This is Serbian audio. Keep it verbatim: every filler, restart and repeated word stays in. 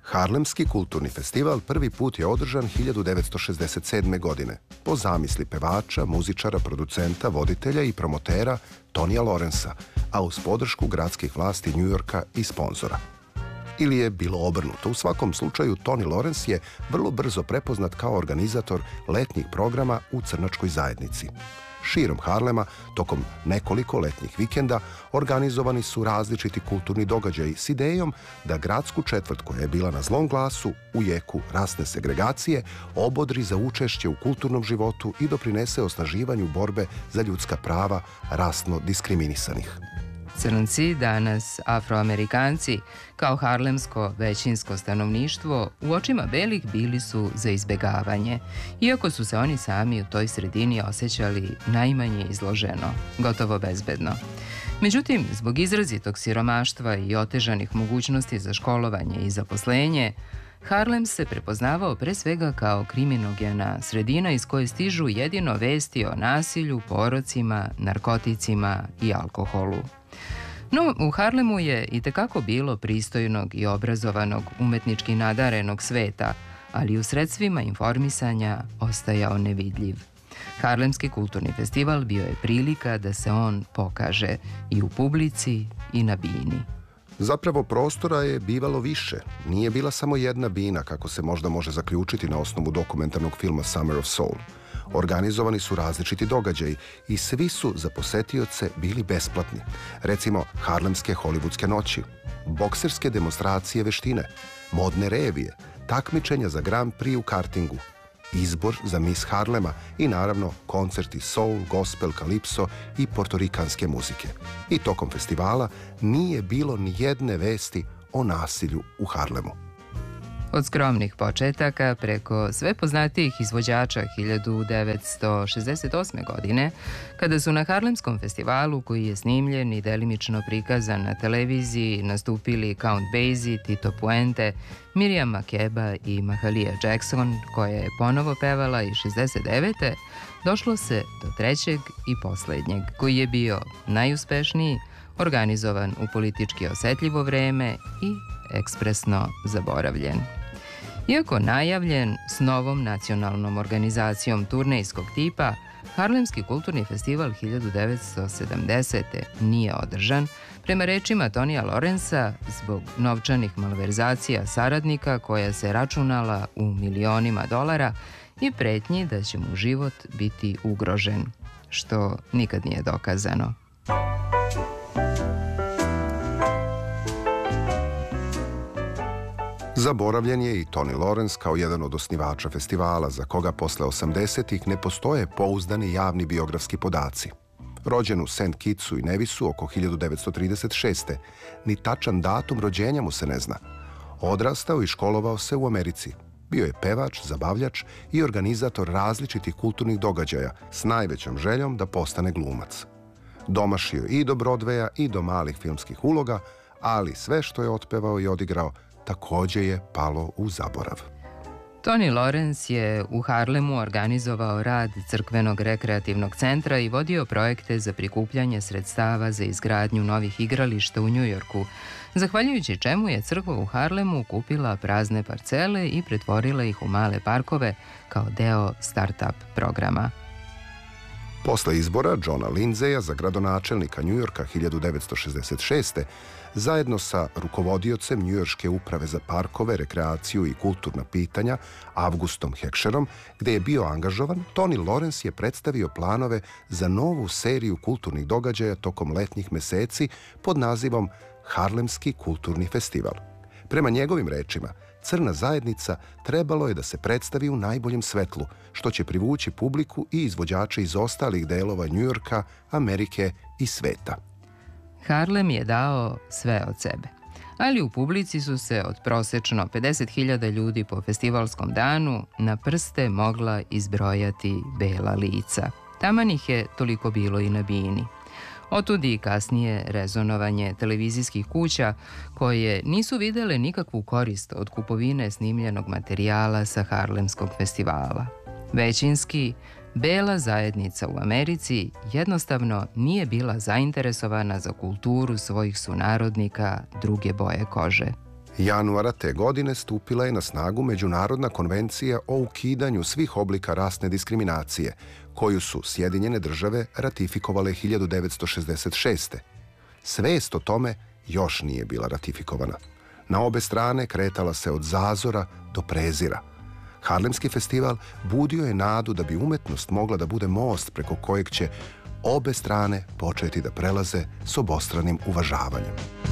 Harlemski kulturni festival prvi put je održan hiljadu devetsto šezdeset sedme. godine po zamisli pevača, muzičara, producenta, voditelja i promotera Tonija Lorensa, a uz podršku gradskih vlasti Njujorka i sponzora. Ili je bilo obrnuto. U svakom slučaju, Tony Lawrence je vrlo brzo prepoznat kao organizator letnjih programa u crnačkoj zajednici. Širom Harlema, tokom nekoliko letnjih vikenda, organizovani su različiti kulturni događaji s idejom da gradsku četvrt koja je bila na zlom glasu u jeku rasne segregacije obodri za učešće u kulturnom životu i doprinese osnaživanju borbe za ljudska prava rasno diskriminisanih. Crnci, danas Afroamerikanci, kao harlemsko većinsko stanovništvo, u očima belih bili su za izbegavanje, iako su se oni sami u toj sredini osjećali najmanje izloženo, gotovo bezbedno. Međutim, zbog izrazitog siromaštva i otežanih mogućnosti za školovanje i zaposlenje, Harlem se prepoznavao pre svega kao kriminogena sredina iz koje stižu jedino vesti o nasilju, porocima, narkoticima i alkoholu. No, u Harlemu je i tekako bilo pristojnog i obrazovanog, umetnički nadarenog sveta, ali u sredstvima informisanja ostajao nevidljiv. Harlemski kulturni festival bio je prilika da se on pokaže i u publici i na bini. Zapravo prostora je bivalo više. Nije bila samo jedna bina, kako se možda može zaključiti na osnovu dokumentarnog filma Summer of Soul. Organizovani su različiti događaji i svi su za posetioce bili besplatni. Recimo, harlemske hollywoodske noći, bokserske demonstracije veštine, modne revije, takmičenja za Grand Prix u kartingu, izbor za Miss Harlema i naravno koncerti soul, gospel, kalipso i portorikanske muzike. I tokom festivala nije bilo ni jedne vesti o nasilju u Harlemu. Od skromnih početaka preko sve poznatijih izvođača hiljadu devetsto šezdeset osme. godine, kada su na Harlemskom festivalu, koji je snimljen i delimično prikazan na televiziji, nastupili Count Basie, Tito Puente, Miriam Makeba i Mahalia Jackson, koja je ponovo pevala i šezdeset devete. došlo se do trećeg i poslednjeg, koji je bio najuspešniji, organizovan u politički osetljivo vreme i ekspresno zaboravljen. Iako najavljen s novom nacionalnom organizacijom turnejskog tipa, Harlemski kulturni festival hiljadu devetsto sedamdesete. nije održan, prema rečima Tonija Lorensa, zbog novčanih malverzacija saradnika koja se računala u milionima dolara i pretnji da će mu život biti ugrožen, što nikad nije dokazano. Zaboravljen je i Tony Lawrence kao jedan od osnivača festivala, za koga posle osamdesetih ne postoje pouzdani javni biografski podaci. Rođen u Saint Kittsu i Nevisu oko hiljadu devetsto trideset šeste. Ni tačan datum rođenja mu se ne zna. Odrastao i školovao se u Americi. Bio je pevač, zabavljač i organizator različitih kulturnih događaja s najvećom željom da postane glumac. Domašio i do Broadwaya i do malih filmskih uloga, ali sve što je otpevao i odigrao takođe je palo u zaborav. Tony Lawrence je u Harlemu organizovao rad crkvenog rekreativnog centra i vodio projekte za prikupljanje sredstava za izgradnju novih igrališta u Njujorku, zahvaljujući čemu je crkva u Harlemu kupila prazne parcele i pretvorila ih u male parkove kao deo start-up programa. Posle izbora Johna Lindseya za gradonačelnika Njujorka hiljadu devetsto šezdeset šeste. zajedno sa rukovodiocem Njujorške uprave za parkove, rekreaciju i kulturna pitanja, Avgustom Heckscherom, gde je bio angažovan, Tony Lawrence je predstavio planove za novu seriju kulturnih događaja tokom letnjih meseci pod nazivom Harlemski kulturni festival. Prema njegovim rečima, crna zajednica trebalo je da se predstavi u najboljem svetlu, što će privući publiku i izvođače iz ostalih delova Njujorka, Amerike i sveta. Harlem je dao sve od sebe, ali u publici su se od prosečno pedeset hiljada ljudi po festivalskom danu na prste mogla izbrojati bela lica. Taman ih je toliko bilo i na bini. Otud i kasnije rezonovanje televizijskih kuća koje nisu videle nikakvu korist od kupovine snimljenog materijala sa Harlemskog festivala. Većinski, bela zajednica u Americi jednostavno nije bila zainteresovana za kulturu svojih sunarodnika druge boje kože. Januara te godine stupila je na snagu Međunarodna konvencija o ukidanju svih oblika rasne diskriminacije, koju su Sjedinjene države ratifikovale hiljadu devetsto šezdeset šeste. Svest o tome još nije bila ratifikovana. Na obe strane kretala se od zazora do prezira. Harlemski festival budio je nadu da bi umetnost mogla da bude most preko kojeg će obe strane početi da prelaze s obostranim uvažavanjem.